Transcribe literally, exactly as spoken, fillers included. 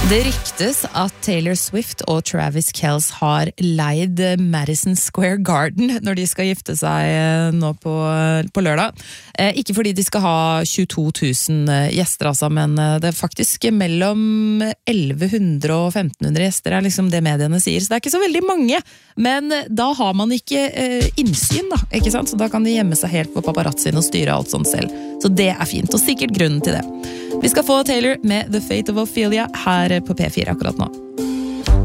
Det ryktes at Taylor Swift og Travis Kelce har leid Madison Square Garden når de skal gifte seg nå på, på lørdag. Eh, ikke fordi de skal ha tjueto tusen gjester, altså, men det er faktisk mellom elleve hundre og femten hundre gjester er liksom det mediene sier, så det er ikke så veldig mange. Men da har man ikke eh, innsyn, da, ikke sant? Så da kan de gjemme seg helt på paparazzien og styre alt sånt selv. Så det er fint, og sikkert grunnen til det. Vi skal få Taylor med The Fate of Ophelia her på P fire akkurat nå.